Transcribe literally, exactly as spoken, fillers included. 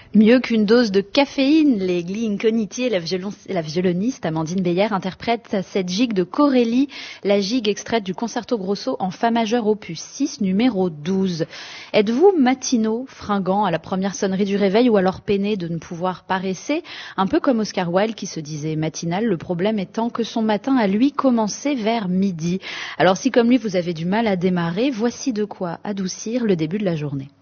Mieux qu'une dose de caféine, les Gli Incogniti et la, violon, la violoniste Amandine Beyer interprètent cette gigue de Corelli, la gigue extraite du Concerto Grosso en Fa majeur opus six, numéro douze. Êtes-vous matinaux, fringants à la première sonnerie du réveil ou alors peinés de ne pouvoir paresser? Un peu comme Oscar Wilde qui se disait matinal, le problème étant que son matin à lui commençait vers midi. Alors si comme lui vous avez du mal à démarrer, voici de quoi adoucir le début de la journée.